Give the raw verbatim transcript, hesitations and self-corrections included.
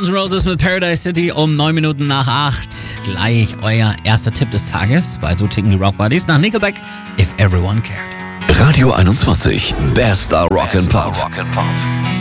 Guns N' Roses mit Paradise City um neun Minuten nach acht. Gleich euer erster Tipp des Tages bei So ticken die Rock Buddies nach Nickelback, If Everyone Cared. Radio einundzwanzig, bester Rock and Pop.